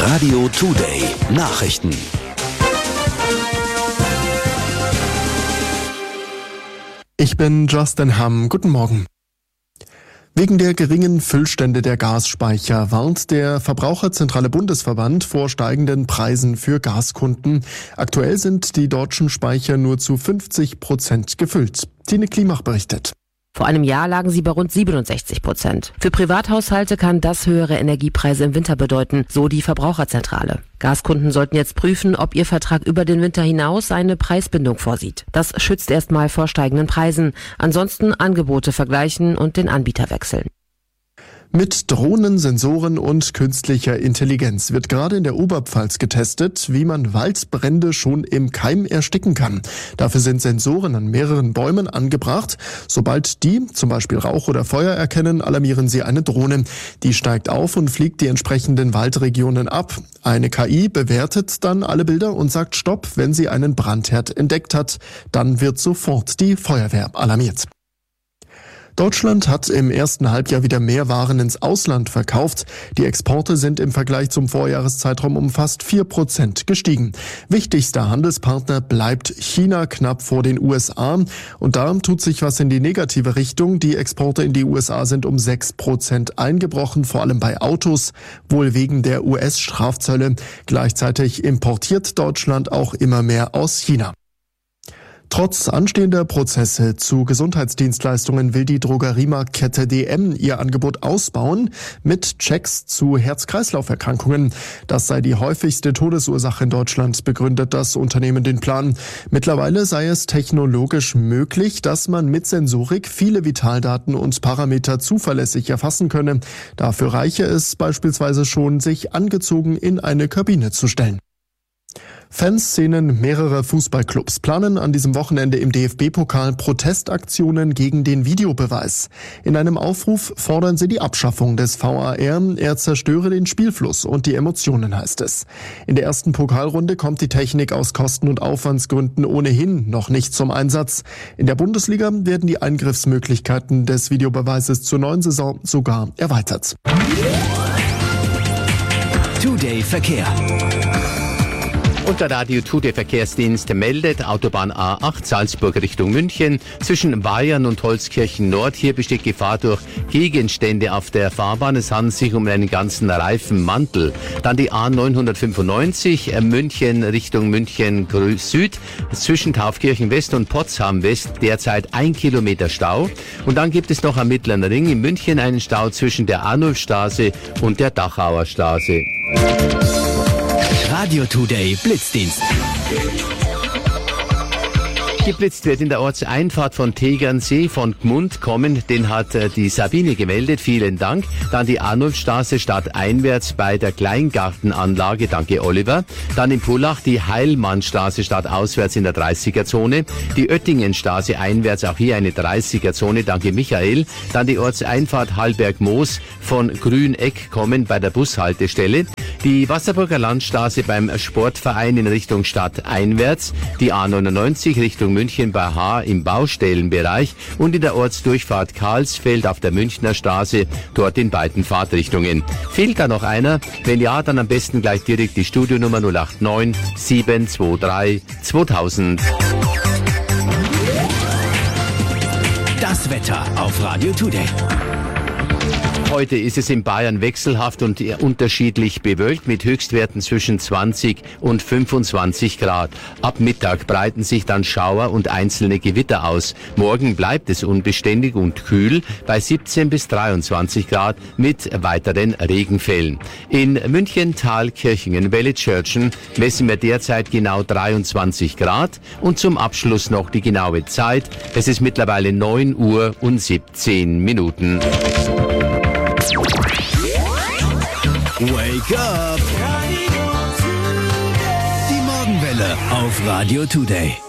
Radio Today Nachrichten. Ich bin Justin Hamm. Guten Morgen. Wegen der geringen Füllstände der Gasspeicher warnt der Verbraucherzentrale Bundesverband vor steigenden Preisen für Gaskunden. Aktuell sind die deutschen Speicher nur zu 50% gefüllt. Tine Klimach berichtet. Vor einem Jahr lagen sie bei rund 67%. Für Privathaushalte kann das höhere Energiepreise im Winter bedeuten, so die Verbraucherzentrale. Gaskunden sollten jetzt prüfen, ob ihr Vertrag über den Winter hinaus eine Preisbindung vorsieht. Das schützt erstmal vor steigenden Preisen. Ansonsten Angebote vergleichen und den Anbieter wechseln. Mit Drohnen, Sensoren und künstlicher Intelligenz wird gerade in der Oberpfalz getestet, wie man Waldbrände schon im Keim ersticken kann. Dafür sind Sensoren an mehreren Bäumen angebracht. Sobald die zum Beispiel Rauch oder Feuer erkennen, alarmieren sie eine Drohne. Die steigt auf und fliegt die entsprechenden Waldregionen ab. Eine KI bewertet dann alle Bilder und sagt Stopp, wenn sie einen Brandherd entdeckt hat. Dann wird sofort die Feuerwehr alarmiert. Deutschland hat im ersten Halbjahr wieder mehr Waren ins Ausland verkauft. Die Exporte sind im Vergleich zum Vorjahreszeitraum um fast 4% gestiegen. Wichtigster Handelspartner bleibt China knapp vor den USA. Und da tut sich was in die negative Richtung. Die Exporte in die USA sind um 6% eingebrochen, vor allem bei Autos, wohl wegen der US-Strafzölle. Gleichzeitig importiert Deutschland auch immer mehr aus China. Trotz anstehender Prozesse zu Gesundheitsdienstleistungen will die Drogeriemarktkette DM ihr Angebot ausbauen mit Checks zu Herz-Kreislauf-Erkrankungen. Das sei die häufigste Todesursache in Deutschland, begründet das Unternehmen den Plan. Mittlerweile sei es technologisch möglich, dass man mit Sensorik viele Vitaldaten und Parameter zuverlässig erfassen könne. Dafür reiche es beispielsweise schon, sich angezogen in eine Kabine zu stellen. Fanszenen mehrerer Fußballclubs planen an diesem Wochenende im DFB-Pokal Protestaktionen gegen den Videobeweis. In einem Aufruf fordern sie die Abschaffung des VAR. Er zerstöre den Spielfluss und die Emotionen, heißt es. In der ersten Pokalrunde kommt die Technik aus Kosten- und Aufwandsgründen ohnehin noch nicht zum Einsatz. In der Bundesliga werden die Eingriffsmöglichkeiten des Videobeweises zur neuen Saison sogar erweitert. Today Verkehr. Und der Radio Today Verkehrsdienst meldet Autobahn A8 Salzburg Richtung München zwischen Bayern und Holzkirchen Nord. Hier besteht Gefahr durch Gegenstände auf der Fahrbahn. Es handelt sich um einen ganzen Reifenmantel. Dann die A995 München Richtung München Süd zwischen Taufkirchen West und Potsdam West derzeit 1 Kilometer Stau. Und dann gibt es noch am Mittleren Ring in München einen Stau zwischen der Arnulfstraße und der Dachauer Straße. Radio Today Blitzdienst. Geblitzt wird in der Ortseinfahrt von Tegernsee von Gmund kommen. Den hat die Sabine gemeldet. Vielen Dank. Dann die Arnulfstraße stadteinwärts bei der Kleingartenanlage. Danke, Oliver. Dann in Pullach die Heilmannstraße stadtauswärts in der 30er-Zone. Die Oettingenstraße einwärts, auch hier eine 30er-Zone. Danke, Michael. Dann die Ortseinfahrt Hallberg-Moos von Grüneck kommen bei der Bushaltestelle. Die Wasserburger Landstraße beim Sportverein in Richtung Stadt einwärts. Die A99 Richtung München bei Haar im Baustellenbereich und in der Ortsdurchfahrt Karlsfeld auf der Münchner Straße, dort in beiden Fahrtrichtungen. Fehlt da noch einer? Wenn ja, dann am besten gleich direkt die Studionummer 089 723 2000. Das Wetter auf Radio Today. Heute ist es in Bayern wechselhaft und unterschiedlich bewölkt mit Höchstwerten zwischen 20 und 25 Grad. Ab Mittag breiten sich dann Schauer und einzelne Gewitter aus. Morgen bleibt es unbeständig und kühl bei 17 bis 23 Grad mit weiteren Regenfällen. In München, Thalkirchen, Wellitschörchen messen wir derzeit genau 23 Grad und zum Abschluss noch die genaue Zeit. Es ist mittlerweile 9 Uhr und 17 Minuten. Wake up! Die Morgenwelle auf Radio Today.